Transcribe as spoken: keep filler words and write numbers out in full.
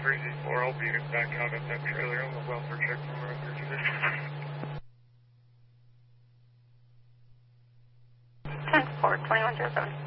three Z four, I'll be back out at that trailer on the welfare check from around thirty-six. ten four, twenty-one zero seven.